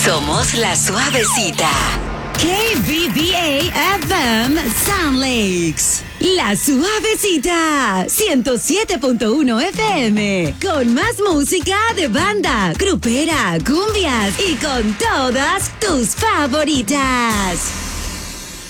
Somos La Suavecita. KBBA FM Sound Lakes. La Suavecita. 107.1 FM. Con más música de banda, grupera, cumbias y con todas tus favoritas.